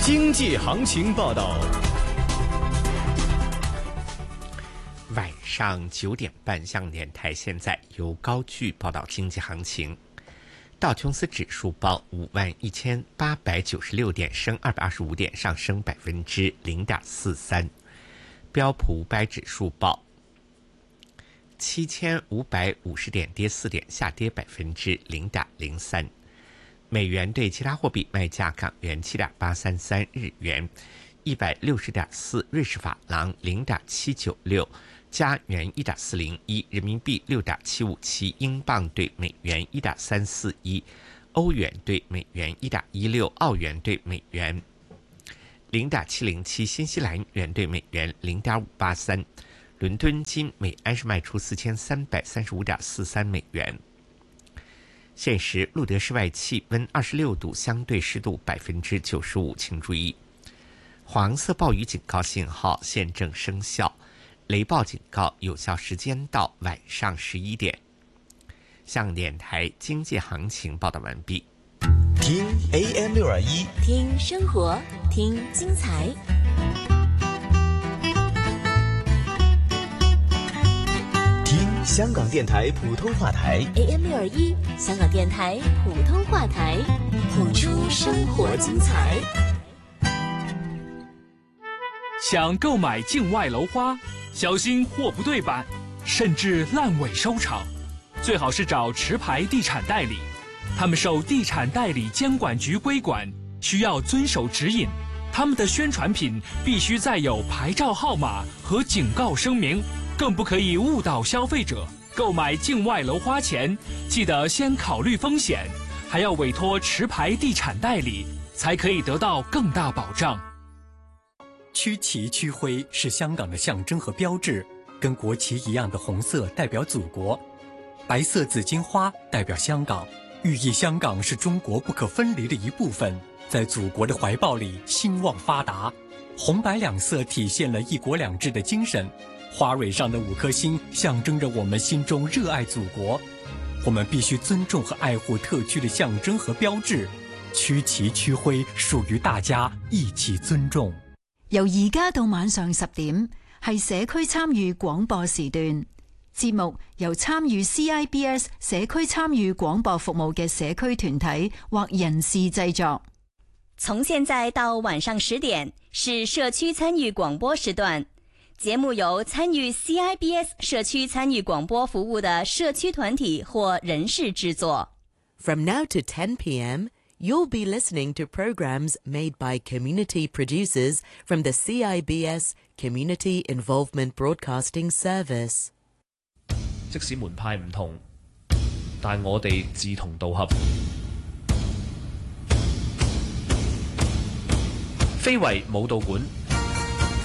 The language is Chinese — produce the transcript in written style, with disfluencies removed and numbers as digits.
经济行情报道。 晚上9点半，香港电台现在由高炬报道经济行情。道琼斯指数报51896点，升225点，上升0.43%。标普500指数报7550点，跌4点，下跌0.03%。美元对其他货币卖价：港元7.833，日元160.4，瑞士法郎0.796，加元1.401，人民币6.757，英镑对美元1.341，欧元对美元1.16，澳元对美元0.707，新西兰元对美元0.583。伦敦金每安士卖出4335.43美元。现时录得室外气温26度，相对湿度95%，请注意黄色暴雨警告信号现正生效，雷暴警告有效时间到晚上11点。香港电台经济行情报道完毕。 听 AM621， 听生活，听精彩。 听香港电台普通话台 AM621，香港电台普通话台，谱出生活精彩。 想购买境外楼花，小心货不对版，甚至烂尾收场，最好是找持牌地产代理，他们受地产代理监管局规管，需要遵守指引。他们的宣传品必须载有牌照号码和警告声明，更不可以误导消费者。购买境外楼花前，记得先考虑风险，还要委托持牌地产代理，才可以得到更大保障。 区旗区徽是香港的象征和标志，跟国旗一样的红色代表祖国，白色紫荆花代表香港，寓意香港是中国不可分离的一部分，在祖国的怀抱里兴旺发达。红白两色体现了一国两制的精神，花蕊上的5颗星象征着我们心中热爱祖国。我们必须尊重和爱护特区的象征和標誌，區旗區徽屬於大家，一起尊重。 由而家到晚上10點，係社區參與廣播時段。節目由參與 CIBS 社區參與廣播服務嘅社區團體或人士製作。 從現在到晚上10點是社區參與廣播時段。節目由參與 CIBS 社區參與廣播服務的社區團體或人士製作。 From now to 10 p.m., you'll be listening to programs made by community producers from the CIBS Community Involvement Broadcasting Service. 即使門派唔同，但我哋志同道合。非遺舞蹈館